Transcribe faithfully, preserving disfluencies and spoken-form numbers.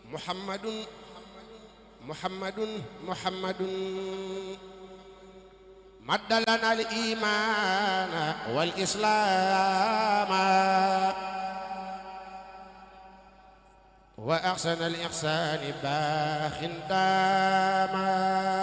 muhammadun muhammadun muhammadun maddalana al imaana wal islaama wa ahsana al ihsaani baaxin daama